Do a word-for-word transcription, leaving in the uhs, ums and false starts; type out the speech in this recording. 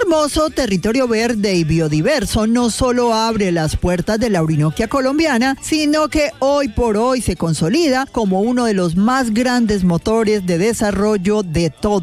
hermoso territorio verde y biodiverso no solo abre las puertas de la Orinoquia colombiana, sino que hoy por hoy se consolida como uno de los más grandes motores de desarrollo de todo